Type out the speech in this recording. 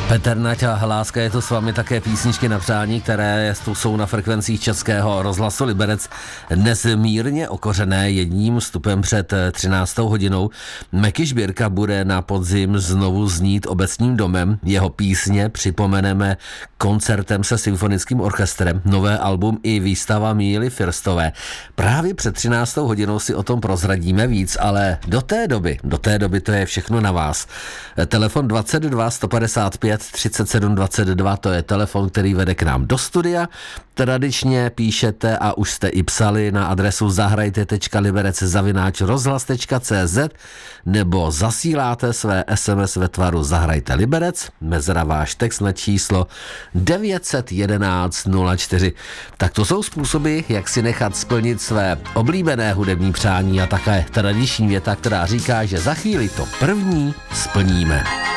Petr Nať a Láska je to s vámi, také písničky na přání, které jsou na frekvencích Českého rozhlasu Liberec dnes mírně okořené jedním vstupem před 13. hodinou. Meky Žbírka bude na podzim znovu znít Obecním domem. Jeho písně připomeneme koncertem se symfonickým orchestrem, nové album i výstava Míly Firstové. Právě před 13. hodinou si o tom prozradíme víc, ale do té doby to je všechno na vás. Telefon 22 155 37 22, to je telefon, který vede k nám do studia. Tradičně píšete a už jste i psali na adresu zahrajte.liberec@rozhlas.cz nebo zasíláte své SMS ve tvaru Zahrajte Liberec, mezera váš text na číslo 911 04. Tak to jsou způsoby, jak si nechat splnit své oblíbené hudební přání a také tradiční věta, která říká, že za chvíli to první splníme.